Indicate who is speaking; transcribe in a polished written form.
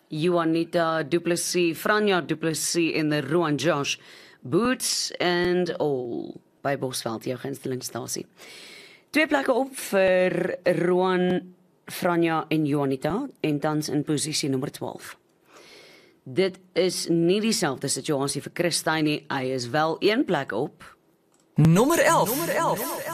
Speaker 1: Juanita Du Plessis, Franja Du Plessis en Roan Josh, Boots and All, by Bosveld, jou gunstelingstasie. 2 plekke op vir Roan, Franja en Juanita, en tans in posisie nommer 12. Dit is nie dieselfde situasie vir Christine nie, hy is wel 1 plek op.
Speaker 2: Nommer 11.